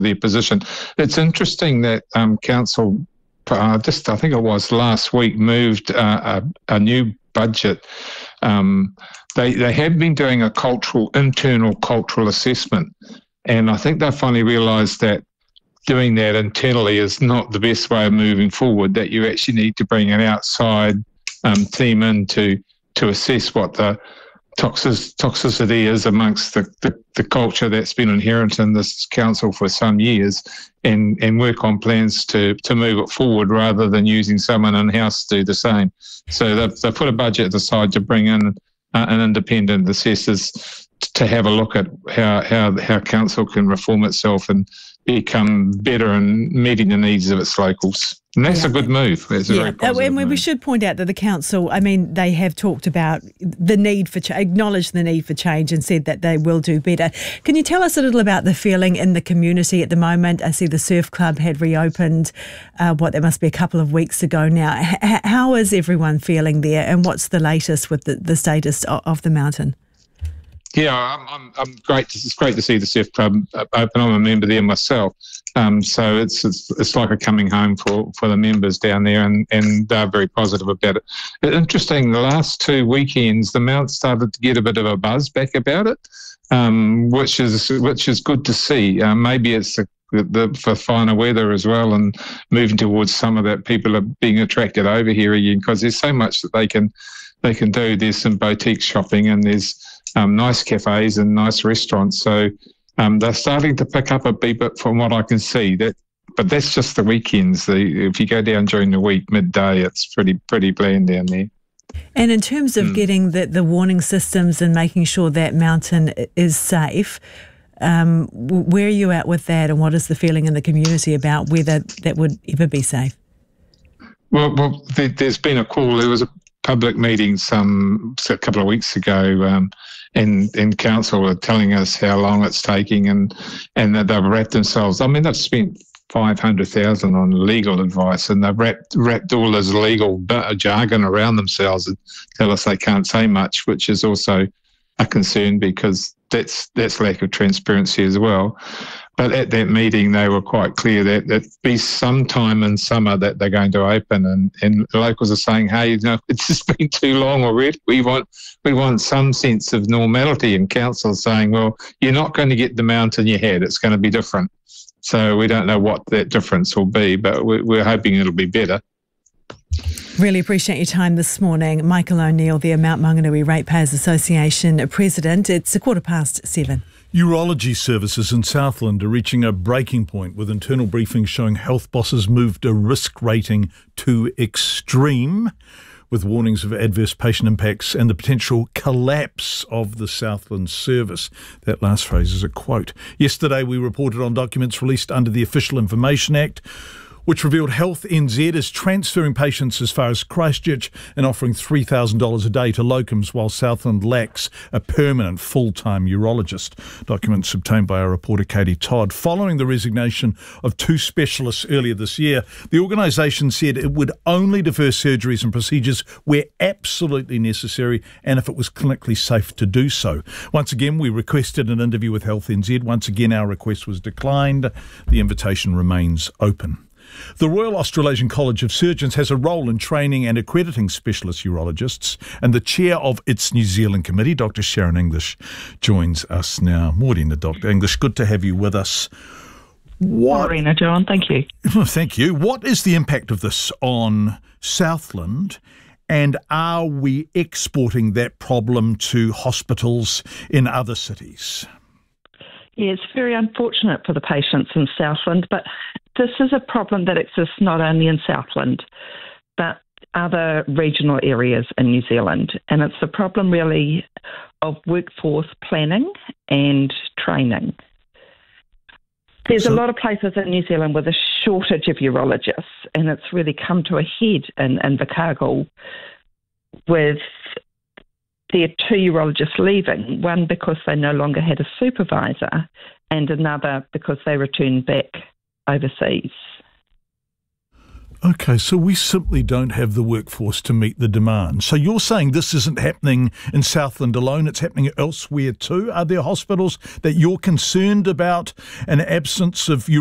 their position. It's interesting that council, I think it was last week, moved a new budget. They have been doing a internal cultural assessment, and I think they finally realised that doing that internally is not the best way of moving forward, that you actually need to bring an outside team in to assess what the toxicity is amongst the culture that's been inherent in this council for some years, and work on plans to move it forward rather than using someone in-house to do the same. So they've put a budget aside to bring in an independent assessors to have a look at how council can reform itself and become better in meeting the needs of its locals. And that's a good move. It's a very positive move. We should point out that the council, they have talked about the need for acknowledged the need for change and said that they will do better. Can you tell us a little about the feeling in the community at the moment? I see the surf club had reopened, there must be a couple of weeks ago now. How is everyone feeling there, and what's the latest with the status of the mountain? Yeah, I'm great. It's great to see the surf club open. I'm a member there myself, so it's like a coming home for the members down there, and they're very positive about it. Interesting, the last 2 weekends, the Mount started to get a bit of a buzz back about it, which is good to see. Maybe it's for finer weather as well, and moving towards summer, that people are being attracted over here again, because there's so much that they can do. There's some boutique shopping, and there's nice cafes and nice restaurants. So they're starting to pick up a bit from what I can see. But that's just the weekends. If you go down during the week, midday, it's pretty bland down there. And in terms of getting the warning systems and making sure that mountain is safe, where are you at with that, and what is the feeling in the community about whether that would ever be safe? Well, there's been a call. There was a public meeting a couple of weeks ago, and council were telling us how long it's taking, and that they've wrapped themselves. I mean, they've spent $500,000 on legal advice, and they've wrapped all this legal jargon around themselves and tell us they can't say much, which is also a concern, because that's lack of transparency as well. But at that meeting, they were quite clear that it'd be sometime in summer that they're going to open, and locals are saying, hey, it's just been too long already. We want some sense of normality, and council saying, well, you're not going to get the mountain you had. It's going to be different. So we don't know what that difference will be, but we're hoping it'll be better. Really appreciate your time this morning. Michael O'Neill, the Mount Maunganui Ratepayers Association President. It's 7:15. Urology services in Southland are reaching a breaking point, with internal briefings showing health bosses moved a risk rating to extreme, with warnings of adverse patient impacts and the potential collapse of the Southland service. That last phrase is a quote. Yesterday we reported on documents released under the Official Information Act, which revealed Health NZ is transferring patients as far as Christchurch and offering $3,000 a day to locums, while Southland lacks a permanent full-time urologist. Documents obtained by our reporter Katie Todd. Following the resignation of 2 specialists earlier this year, the organisation said it would only defer surgeries and procedures where absolutely necessary and if it was clinically safe to do so. Once again, we requested an interview with Health NZ. Once again, our request was declined. The invitation remains open. The Royal Australasian College of Surgeons has a role in training and accrediting specialist urologists, and the chair of its New Zealand committee, Dr. Sharon English, joins us now. Morena, Dr. English, good to have you with us. Morena, John, thank you. Thank you. What is the impact of this on Southland, and are we exporting that problem to hospitals in other cities? Yeah, it's very unfortunate for the patients in Southland, but this is a problem that exists not only in Southland, but other regional areas in New Zealand. And it's a problem really of workforce planning and training. There's a lot of places in New Zealand with a shortage of urologists, and it's really come to a head in Invercargill with there are 2 urologists leaving, one because they no longer had a supervisor and another because they returned back overseas. Okay, so we simply don't have the workforce to meet the demand. So you're saying this isn't happening in Southland alone, it's happening elsewhere too? Are there hospitals that you're concerned about an absence of